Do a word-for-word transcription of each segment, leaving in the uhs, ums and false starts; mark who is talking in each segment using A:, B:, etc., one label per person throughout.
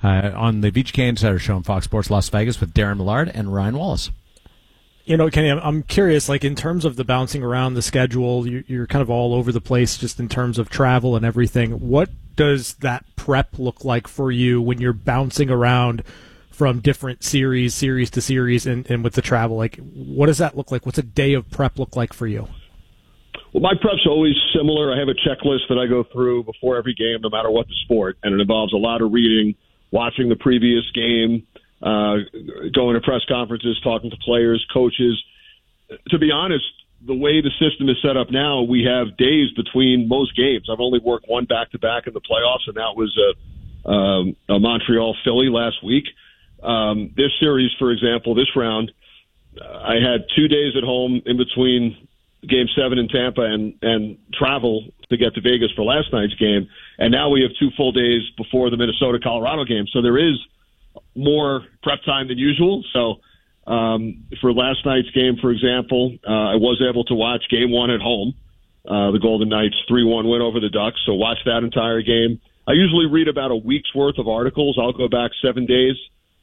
A: uh, on the V G K Insider Show on Fox Sports Las Vegas with Darren Millard and Ryan Wallace.
B: You know, Kenny, I'm, I'm curious, like in terms of the bouncing around the schedule, you're, you're kind of all over the place just in terms of travel and everything. What does that prep look like for you when you're bouncing around from different series, series to series, and, and with the travel? Like, what does that look like? What's a day of prep look like for you?
C: Well, my prep's always similar. I have a checklist that I go through before every game, no matter what the sport, and it involves a lot of reading, watching the previous game, uh, going to press conferences, talking to players, coaches. To be honest, the way the system is set up now, we have days between most games. I've only worked one back-to-back in the playoffs, and that was a, um, a Montreal-Philly last week. Um, this series, for example, this round, uh, I had two days at home in between Game seven in Tampa and, and travel to get to Vegas for last night's game. And now we have two full days before the Minnesota-Colorado game. So there is more prep time than usual. So um, for last night's game, for example, uh, I was able to watch game one at home, uh, the Golden Knights three one win over the Ducks. So watch that entire game. I usually read about a week's worth of articles. I'll go back seven days.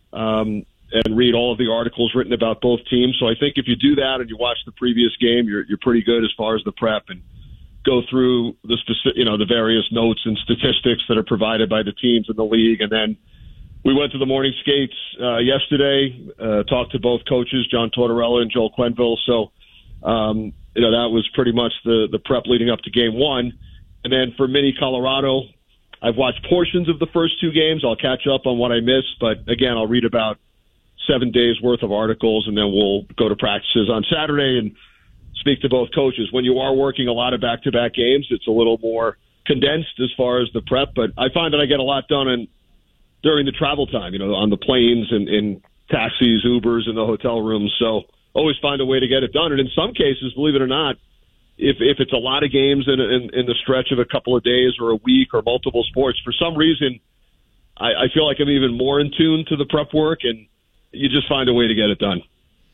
C: Um, and read all of the articles written about both teams. So I think if you do that and you watch the previous game, you're you're pretty good as far as the prep, and go through the specific, you know, the various notes and statistics that are provided by the teams in the league. And then we went to the morning skates uh, yesterday, uh, talked to both coaches, John Tortorella and Joel Quenneville. So, um, you know, that was pretty much the, the prep leading up to game one. And then for Mini Colorado, I've watched portions of the first two games. I'll catch up on what I missed, but again, I'll read about seven days worth of articles, and then we'll go to practices on Saturday and speak to both coaches. When you are working a lot of back-to-back games, it's a little more condensed as far as the prep, but I find that I get a lot done in, during the travel time, you know, on the planes and in taxis, Ubers, and the hotel rooms. So always find a way to get it done. And in some cases, believe it or not, if if it's a lot of games in, in, in the stretch of a couple of days or a week or multiple sports, for some reason, I, I feel like I'm even more in tune to the prep work, and you just find a way to get it done.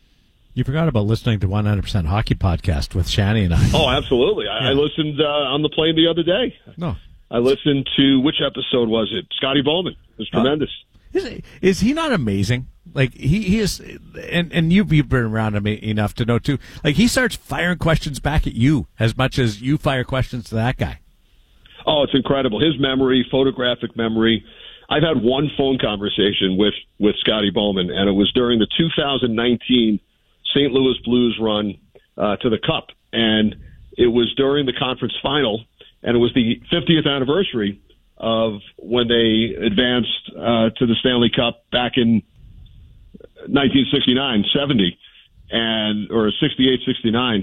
A: You forgot about listening to one hundred percent Hockey Podcast with Shani and I.
C: Oh, absolutely. I, yeah. I listened uh, on the plane the other day.
A: No.
C: I listened to, which episode was it? Scotty Bowman. It was tremendous.
A: Uh, is, is he not amazing? Like, he, he is, and, and you've, you've been around him enough to know, too. Like, he starts firing questions back at you as much as you fire questions to that guy.
C: Oh, it's incredible. His memory, photographic memory. I've had one phone conversation with, with Scotty Bowman, and it was during the two thousand nineteen Saint Louis Blues run uh, to the Cup. And it was during the conference final, and it was the fiftieth anniversary of when they advanced uh, to the Stanley Cup back in nineteen sixty-nine seventy, and or sixty-eight sixty-nine.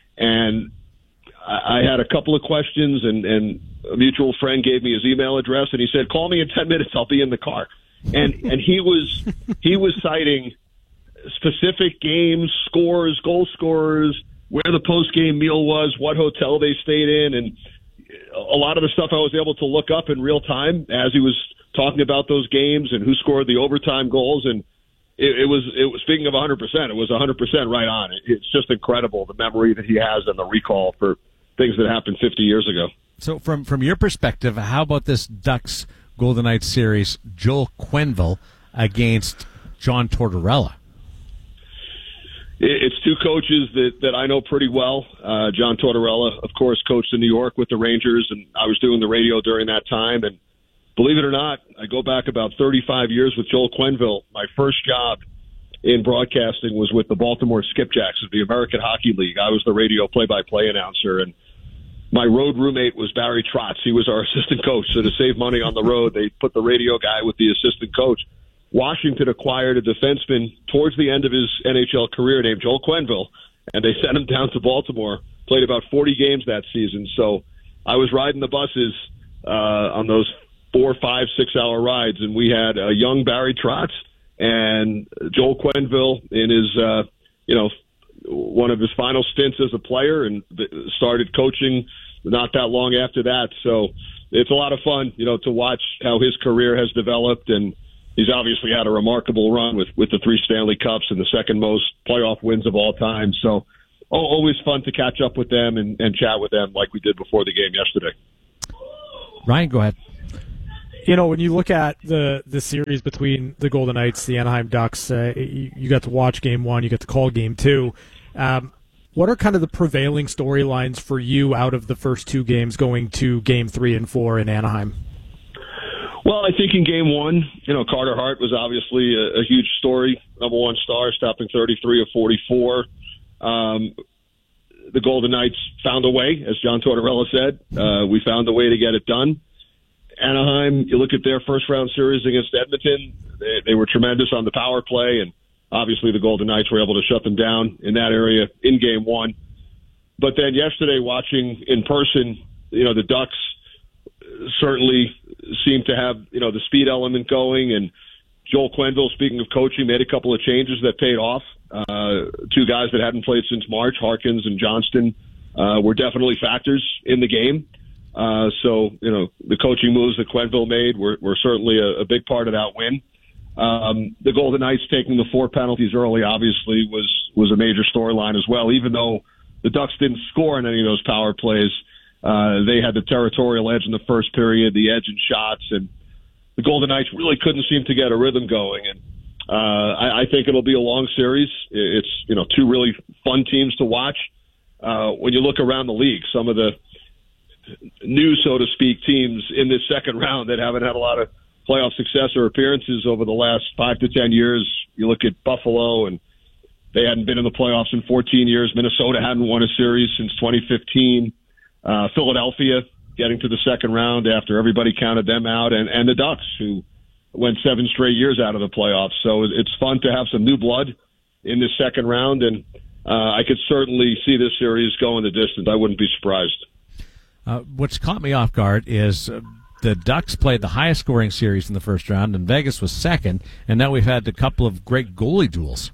C: And I, I had a couple of questions, and, and a mutual friend gave me his email address, and he said, call me in ten minutes, I'll be in the car. And and he was he was citing specific games, scores, goal scorers, where the post-game meal was, what hotel they stayed in, and a lot of the stuff I was able to look up in real time as he was talking about those games and who scored the overtime goals. And it, it was, it was, speaking of one hundred percent, it was one hundred percent right on. It, it's just incredible, the memory that he has and the recall for things that happened fifty years ago.
A: So from, from your perspective, how about this Ducks Golden Knights series, Joel Quenneville against John Tortorella?
C: It's two coaches that, that I know pretty well. Uh, John Tortorella, of course, coached in New York with the Rangers, and I was doing the radio during that time. And believe it or not, I go back about thirty-five years with Joel Quenneville. My first job in broadcasting was with the Baltimore Skipjacks of the American Hockey League. I was the radio play-by-play announcer, and my road roommate was Barry Trotz. He was our assistant coach. So to save money on the road, they put the radio guy with the assistant coach. Washington acquired a defenseman towards the end of his N H L career named Joel Quenneville, and they sent him down to Baltimore, played about forty games that season. So I was riding the buses uh, on those four, five, six-hour rides, and we had a young Barry Trotz and Joel Quenneville in his, uh, you know, one of his final stints as a player, and started coaching not that long after that. So it's a lot of fun, you know, to watch how his career has developed, and he's obviously had a remarkable run with, with the three Stanley Cups and the second most playoff wins of all time. So oh, always fun to catch up with them and, and chat with them like we did before the game yesterday.
A: Ryan, go ahead.
B: you know, when you look at the, the series between the Golden Knights, the Anaheim Ducks, uh, you, you got to watch game one, you got to call game two. Um, what are kind of the prevailing storylines for you out of the first two games going to game three and four in Anaheim?
C: Well, I think in game one, you know, Carter Hart was obviously a, a huge story, number one star, stopping thirty-three of forty-four. Um, the Golden Knights found a way, as John Tortorella said. Uh, we found a way to get it done. Anaheim, you look at their first-round series against Edmonton, they, they were tremendous on the power play, and obviously the Golden Knights were able to shut them down in that area in game one. But then yesterday, watching in person, you know, the Ducks certainly seemed to have, you know, the speed element going, and Joel Quenneville, speaking of coaching, made a couple of changes that paid off. Uh, two guys that hadn't played since March, Harkins and Johnston, uh, were definitely factors in the game. Uh, so, you know, the coaching moves that Quenneville made were, were certainly a, a big part of that win. Um, the Golden Knights taking the four penalties early, obviously, was, was a major storyline as well. Even though the Ducks didn't score on any of those power plays, uh, they had the territorial edge in the first period, the edge in shots, and the Golden Knights really couldn't seem to get a rhythm going. And uh, I, I think it'll be a long series. It's, you know, two really fun teams to watch. Uh, when you look around the league, some of the new, so to speak, teams in this second round that haven't had a lot of playoff success or appearances over the last five to ten years. You look at Buffalo, and they hadn't been in the playoffs in fourteen years. Minnesota hadn't won a series since twenty fifteen. Uh, Philadelphia getting to the second round after everybody counted them out, and, and the Ducks, who went seven straight years out of the playoffs. So it's fun to have some new blood in this second round, and uh, I could certainly see this series going the distance. I wouldn't be surprised.
A: Uh, what's caught me off guard is uh, the Ducks played the highest scoring series in the first round, and Vegas was second, and now we've had a couple of great goalie duels.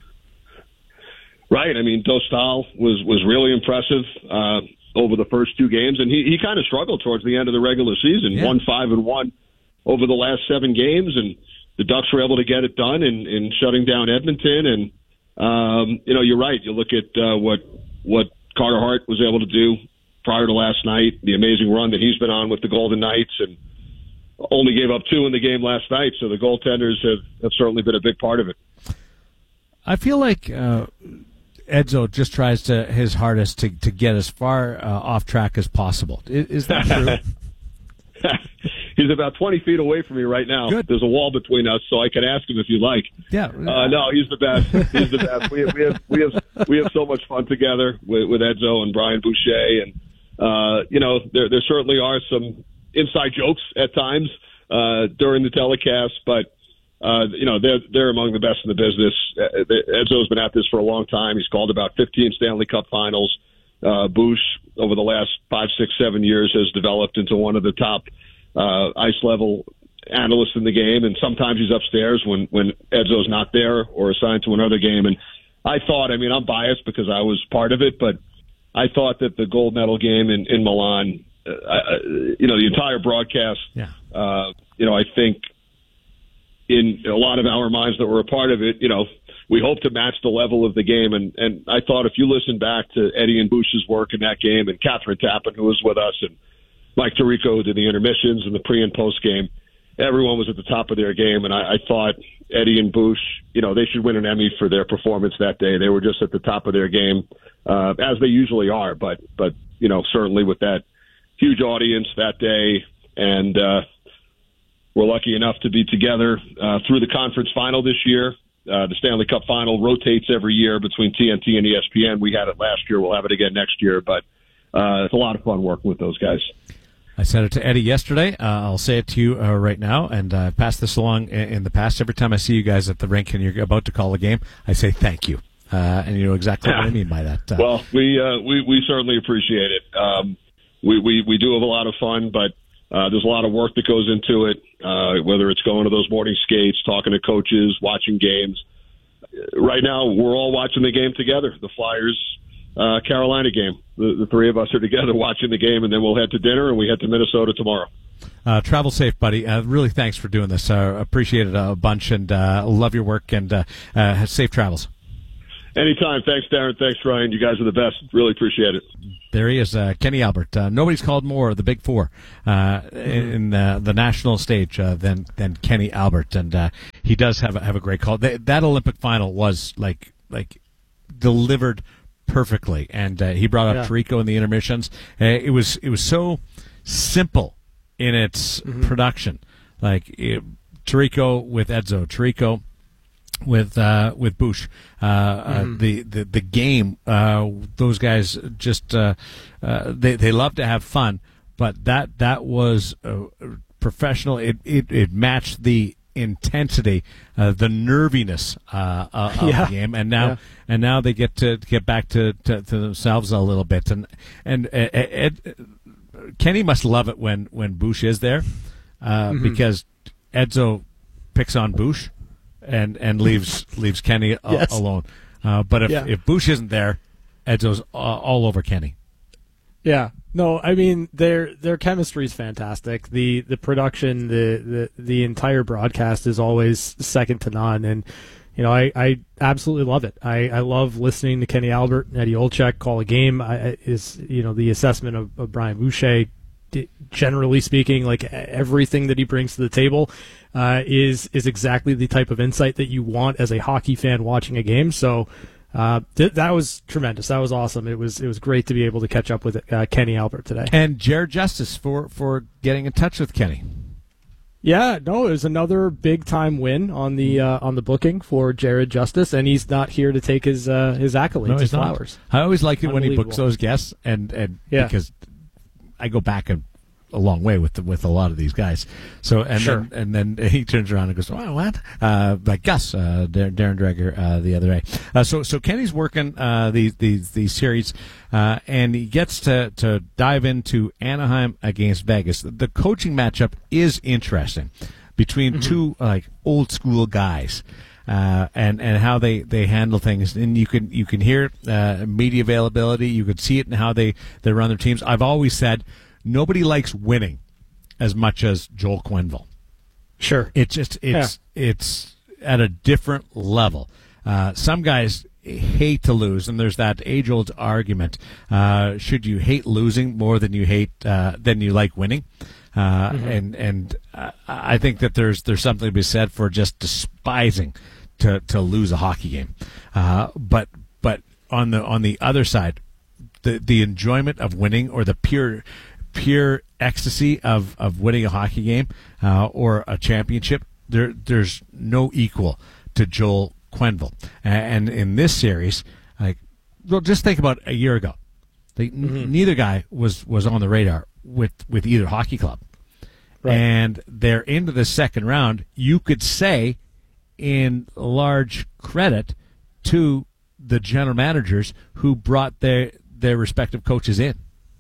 C: Right. I mean, Dostal was, was really impressive uh, over the first two games, and he, he kind of struggled towards the end of the regular season,
A: yeah.
C: won five and one over the last seven games, and the Ducks were able to get it done in, in shutting down Edmonton. And, um, you know, you're right. You look at uh, what what Carter Hart was able to do prior to last night, the amazing run that he's been on with the Golden Knights, and only gave up two in the game last night. So the goaltenders have, have certainly been a big part of it.
A: I feel like uh, Edzo just tries to his hardest to, to get as far uh, off track as possible. Is, is that true?
C: He's about twenty feet away from me right now.
A: Good.
C: There's a wall between us, so I can ask him if you like.
A: Yeah.
C: Uh, no, he's the best. He's the best. We have, we have we have we have so much fun together with, with Edzo and Brian Boucher, and uh, you know there there certainly are some inside jokes at times uh, during the telecast, but uh, you know they're they're among the best in the business. Edzo's been at this for a long time. He's called about fifteen Stanley Cup Finals. Uh, Bush over the last five, six, seven years has developed into one of the top uh, ice level analysts in the game, and sometimes he's upstairs when when Edzo's not there or assigned to another game. And I thought, I mean, I'm biased because I was part of it, but I thought that the gold medal game in, in Milan, uh, I, you know, the entire broadcast,
A: yeah.
C: uh, you know, I think in a lot of our minds that were a part of it, you know, we hope to match the level of the game. And, and I thought if you listen back to Eddie and Bush's work in that game, and Catherine Tappan, who was with us, and Mike Tirico, who did the intermissions and the pre and post game, everyone was at the top of their game. And I, I thought Eddie and Bush, you know, they should win an Emmy for their performance that day. They were just at the top of their game, uh, as they usually are. But, but, you know, certainly with that huge audience that day, and, uh, we're lucky enough to be together, uh, through the conference final this year. Uh, the Stanley Cup final rotates every year between T N T and E S P N. We had it last year. We'll have it again next year. But uh, it's a lot of fun working with those guys.
A: I said it to Eddie yesterday. Uh, I'll say it to you uh, right now, and uh, I've passed this along in, in the past. Every time I see you guys at the rink and you're about to call a game, I say thank you. Uh, and you know exactly what I mean by that. Uh,
C: well, we, uh, we we certainly appreciate it. Um, we, we, we do have a lot of fun, but uh, there's a lot of work that goes into it, uh, whether it's going to those morning skates, talking to coaches, watching games. Right now, we're all watching the game together, the Flyers uh, Carolina game. The, the three of us are together watching the game, and then we'll head to dinner, and we head to Minnesota tomorrow.
A: Uh, travel safe, buddy. Uh, really, thanks for doing this. Uh, appreciate it a bunch, and uh, love your work, and uh, uh, safe travels.
C: Anytime. Thanks, Darren. Thanks, Ryan. You guys are the best. Really appreciate it.
A: There he is, uh, Kenny Albert. Uh, nobody's called more the Big Four uh, in uh, the national stage uh, than than Kenny Albert, and uh, he does have a, have a great call. That, that Olympic final was like like delivered perfectly, and uh, he brought up yeah. Tirico in the intermissions. Uh, it was it was so simple in its mm-hmm. production, like it, Tirico with Edzo, Tirico with uh, with Bush, uh, mm-hmm. uh, the, the the game. Uh, those guys just uh, uh, they they love to have fun, but that that was uh, professional. It, it it matched the intensity, uh, the nerviness uh, uh, of
B: yeah.
A: the game, and now
B: yeah.
A: and now they get to get back to, to, to themselves a little bit. And and uh, Ed, Kenny must love it when when Bush is there, uh, mm-hmm. because Edzo picks on Bush and and leaves leaves Kenny a-
B: yes.
A: alone. Uh, but if,
B: yeah.
A: if Bush isn't there, Edzo's all, all over Kenny.
B: Yeah. No, I mean their their chemistry is fantastic. The the production, the, the the entire broadcast is always second to none, and you know I, I absolutely love it. I, I love listening to Kenny Albert and Eddie Olczyk call a game. I, is you know the assessment of, of Brian Boucher, generally speaking, like everything that he brings to the table uh, is is exactly the type of insight that you want as a hockey fan watching a game. So. Uh, th- that was tremendous. That was awesome. It was it was great to be able to catch up with uh, Kenny Albert today.
A: And Jared Justice for, for getting in touch with Kenny.
B: Yeah, no, it was another big time win on the uh, on the booking for Jared Justice, and he's not here to take his uh, his accolades,
A: no,
B: his flowers.
A: Not. I always like it when he books those guests, and and yeah. because I go back a, a long way with the, with a lot of these guys. So and
B: sure.
A: then and then he turns around and goes, "Wow, what?" Uh, like Gus, uh, Darren Dreger, uh, the other day. Uh, so so Kenny's working uh, these these these series, uh, and he gets to to dive into Anaheim against Vegas. The coaching matchup is interesting between mm-hmm. two like old school guys. Uh, and and how they, they handle things, and you can you can hear uh, media availability. You could see it in how they, they run their teams. I've always said nobody likes winning as much as Joel Quenneville.
B: Sure,
A: it's just it's yeah. it's at a different level. Uh, some guys hate to lose, and there's that age old argument: uh, should you hate losing more than you hate uh, than you like winning? Uh, mm-hmm. And and uh, I think that there's there's something to be said for just despising to, to lose a hockey game. Uh, but but on the on the other side, the the enjoyment of winning, or the pure pure ecstasy of, of winning a hockey game uh, or a championship, there there's no equal to Joel Quenneville. And in this series, like, well, just think about a year ago. They, mm-hmm. n- neither guy was, was on the radar with, with either hockey club. Right. And they're into the second round. You could say, in large credit to the general managers who brought their their respective coaches in.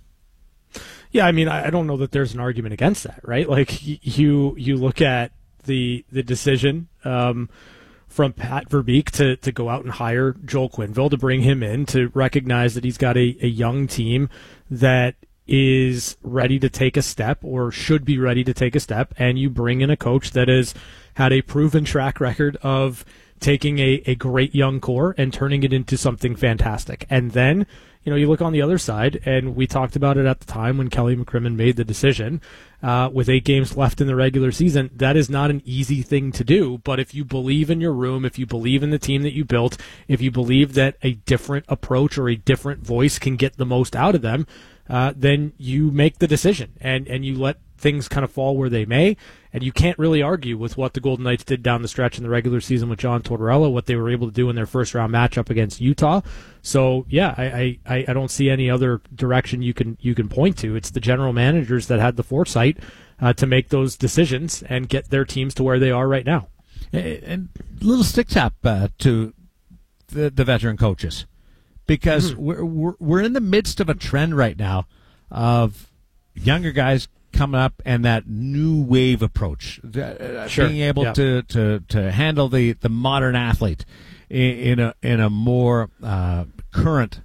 B: Yeah, I mean, I don't know that there's an argument against that, right? Like, you you look at the the decision um, from Pat Verbeek to, to go out and hire Joel Quenneville, to bring him in, to recognize that he's got a, a young team that is ready to take a step, or should be ready to take a step, and you bring in a coach that has had a proven track record of taking a, a great young core and turning it into something fantastic. And then, you know, you look on the other side, and we talked about it at the time when Kelly McCrimmon made the decision, uh, with eight games left in the regular season. That is not an easy thing to do, but if you believe in your room, if you believe in the team that you built, if you believe that a different approach or a different voice can get the most out of them, uh, then you make the decision, and, and you let things kind of fall where they may, and you can't really argue with what the Golden Knights did down the stretch in the regular season with John Tortorella, what they were able to do in their first round matchup against Utah. So yeah, I, I, I don't see any other direction you can you can point to. It's the general managers that had the foresight uh, to make those decisions and get their teams to where they are right now.
A: And a little stick tap uh, to the, the veteran coaches, because mm-hmm. we're, we're we're in the midst of a trend right now of younger guys coming up, and that new wave approach, uh,
B: sure.
A: being able
B: yeah.
A: to, to, to handle the, the modern athlete in, in a in a more uh, current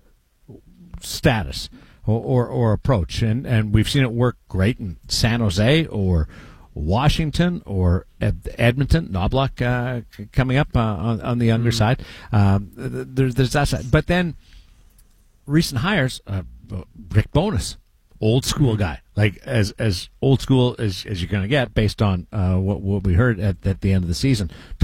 A: status or, or, or approach, and and we've seen it work great in San Jose or Washington or Ed- Edmonton, Knobloch uh, coming up uh, on, on the younger mm-hmm. side. Um, there's, there's that side. But then recent hires, uh, Rick Bowness, old school mm-hmm. guy, like as as old school as, as you're going to get based on uh, what, what we heard at, at the end of the season.